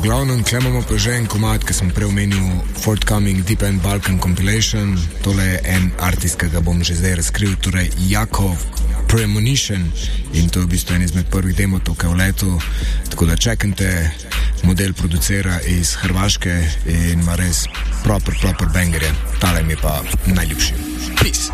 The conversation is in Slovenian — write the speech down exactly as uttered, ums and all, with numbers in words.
glavnem, tle imamo pa že en komad, ki sem prej omenil, Forthcoming Deep End Balkan Compilation. Tole je en artist, ki ga bom že zdaj razkril, torej Jakov Premonition, in to je v bistvu en izmed prvih demotov, ki je v letu, tako da čekajte. Model producira iz Hrvaške in ima res proper, proper bangerje. Tale mi je pa najljubši. Peace.